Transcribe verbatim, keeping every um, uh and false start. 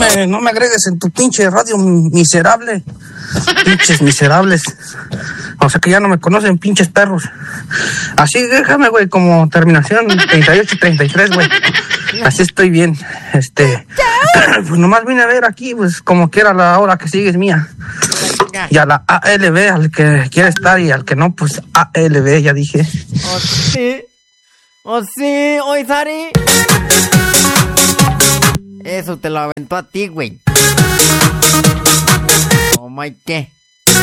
me, no me agregues en tu pinche radio miserable. Pinches miserables. O sea que ya no me conocen, pinches perros. Así déjame, güey, como terminación treinta y ocho y treinta y tres, güey. Así estoy bien. Este, pues nomás vine a ver aquí, pues como quiera la hora que sigue es mía. Y a la A L B, al que quiere estar y al que no, pues A L B, ya dije. Oh, sí. Oh, sí, oye, Sari. Eso te lo aventó a ti, güey. Oh, my, ¿qué?